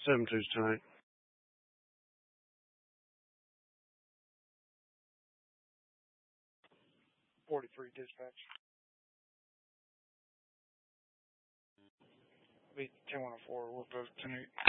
7-2's tonight. .43 dispatch. Be 10-104. We'll go tonight.